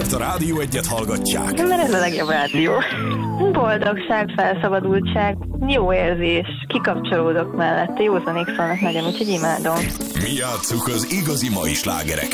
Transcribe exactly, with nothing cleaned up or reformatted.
Miért a Rádió Egyet hallgatják? Mert ez a legjobb rádió. Boldogság, felszabadultság, jó érzés, kikapcsolódok mellette, józanék szólnak nagyon, úgyhogy imádom. Mi játsszuk az igazi mai slágereket.